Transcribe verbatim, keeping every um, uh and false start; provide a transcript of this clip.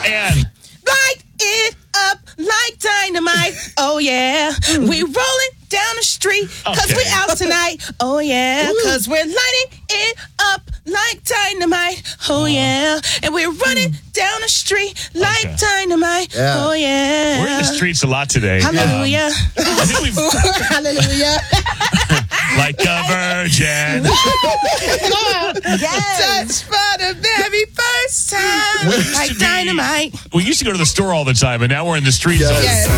And light it up like dynamite. Oh, yeah. We rolling down the street because Okay. we out tonight. Oh, yeah. Because we're lighting it up like dynamite. Oh, yeah. And we're running down the street like Okay. dynamite. Yeah. Oh, yeah. we're in the streets a lot today. Hallelujah. Um, I think we've, Hallelujah. like a virgin. Touch for the very first time. We used to Like be- dynamite. We used to go to the store all the time, and now we're in the streets all the Yes. time.